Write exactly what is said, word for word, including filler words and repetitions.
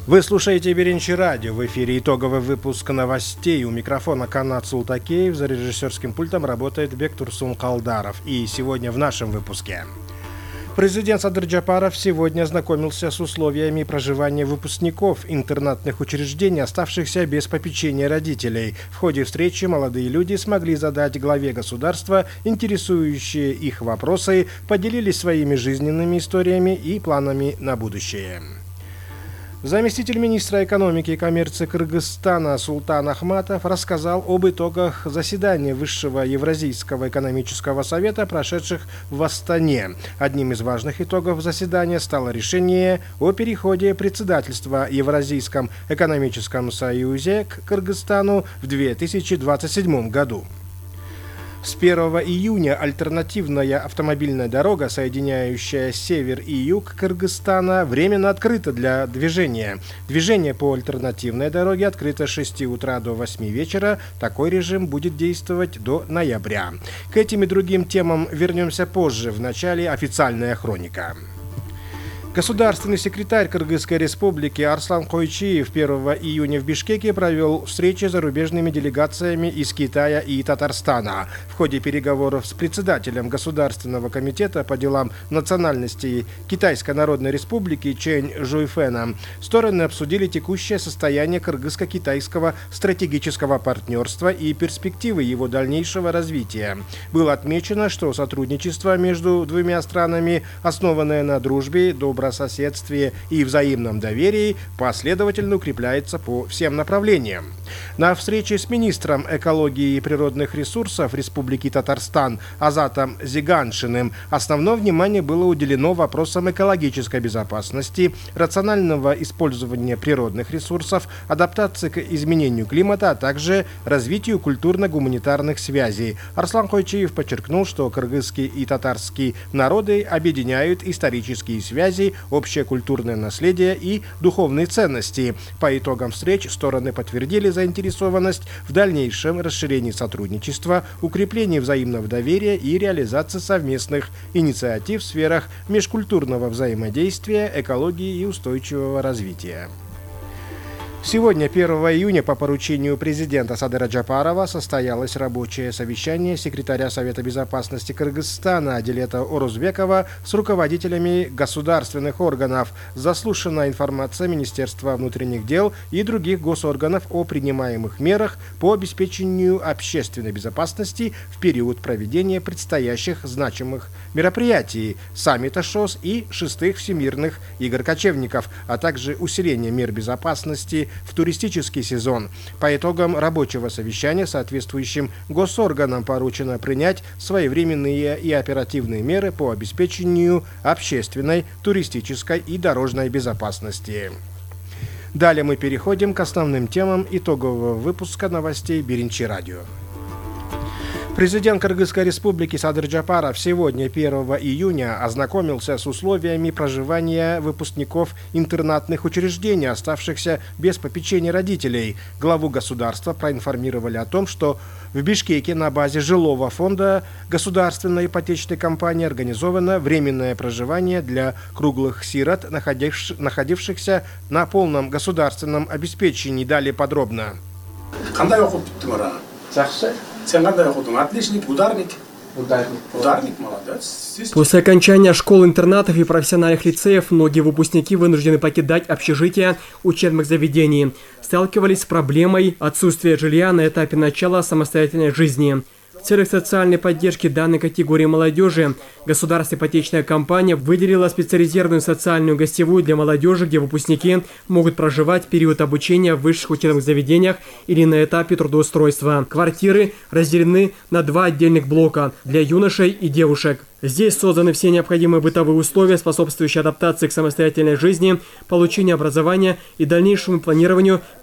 Вы слушаете Беренчи радио. В эфире итоговый выпуск новостей. У микрофона Канат Султакеев. За режиссерским пультом работает Бектурсун Калдаров. И сегодня в нашем выпуске. Президент Садыр Джапаров сегодня ознакомился с условиями проживания выпускников интернатных учреждений, оставшихся без попечения родителей. В ходе встречи молодые люди смогли задать главе государства интересующие их вопросы, поделились своими жизненными историями и планами на будущее. Заместитель министра экономики и коммерции Кыргызстана Султан Ахматов рассказал об итогах заседания Высшего Евразийского экономического совета, прошедших в Астане. Одним из важных итогов заседания стало решение о переходе председательства в Евразийском экономическом союзе к Кыргызстану в две тысячи двадцать седьмом году. С первого июня альтернативная автомобильная дорога, соединяющая север и юг Кыргызстана, временно открыта для движения. Движение по альтернативной дороге открыто с шести утра до восьми вечера. Такой режим будет действовать до ноября. К этим и другим темам вернемся позже. В начале официальная хроника. Государственный секретарь Кыргызской республики Арслан Койчиев первого июня в Бишкеке провел встречи с зарубежными делегациями из Китая и Татарстана. В ходе переговоров с председателем Государственного комитета по делам национальностей Китайской Народной Республики Чэнь Жуйфеном стороны обсудили текущее состояние кыргызско-китайского стратегического партнерства и перспективы его дальнейшего развития. Было отмечено, что сотрудничество между двумя странами, основанное на дружбе, добром соседстве и взаимном доверии, последовательно укрепляется по всем направлениям. На встрече с министром экологии и природных ресурсов Республики Татарстан Азатом Зиганшиным основное внимание было уделено вопросам экологической безопасности, рационального использования природных ресурсов, адаптации к изменению климата, а также развитию культурно-гуманитарных связей. Арслан Койчиев подчеркнул, что кыргызские и татарские народы объединяют исторические связи, общее культурное наследие и духовные ценности. По итогам встреч стороны подтвердили заинтересованность в дальнейшем расширении сотрудничества, укреплении взаимного доверия и реализации совместных инициатив в сферах межкультурного взаимодействия, экологии и устойчивого развития. Сегодня, первого июня, по поручению президента Садыра Джапарова состоялось рабочее совещание секретаря Совета безопасности Кыргызстана Адилета Орузбекова с руководителями государственных органов. Заслушана информация Министерства внутренних дел и других госорганов о принимаемых мерах по обеспечению общественной безопасности в период проведения предстоящих значимых мероприятий саммита ШОС и шестых Всемирных игр кочевников, а также усиление мер безопасности в туристический сезон. По итогам рабочего совещания соответствующим госорганам поручено принять своевременные и оперативные меры по обеспечению общественной, туристической и дорожной безопасности. Далее мы переходим к основным темам итогового выпуска новостей Беренчи радио. Президент Кыргызской республики Садыр Джапаров сегодня, первого июня, ознакомился с условиями проживания выпускников интернатных учреждений, оставшихся без попечения родителей. Главу государства проинформировали о том, что в Бишкеке на базе жилого фонда государственной ипотечной компании организовано временное проживание для круглых сирот, находившихся на полном государственном обеспечении. Далее подробно. Отличник, ударник. Ударник. Ударник, молодец. После окончания школ-интернатов и профессиональных лицеев многие выпускники вынуждены покидать общежития учебных заведений. Сталкивались с проблемой отсутствия жилья на этапе начала самостоятельной жизни. В целях социальной поддержки данной категории молодежи государственная ипотечная компания выделила специализированную социальную гостевую для молодежи, где выпускники могут проживать в период обучения в высших учебных заведениях или на этапе трудоустройства. Квартиры разделены на два отдельных блока для юношей и девушек. Здесь созданы все необходимые бытовые условия, способствующие адаптации к самостоятельной жизни, получению образования и дальнейшему планированию